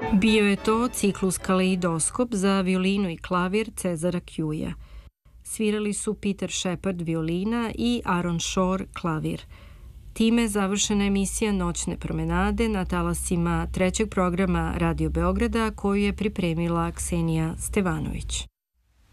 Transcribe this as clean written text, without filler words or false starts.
Bio je to ciklus Kaleidoskop za violinu i klavir Cezara Kjuja. Svirali su Peter Shepard violina i Aaron Shore klavir. Time završena emisija Noćne promenade na talasima trećeg programa Radio Beograda koju je pripremila Ksenija Stevanović.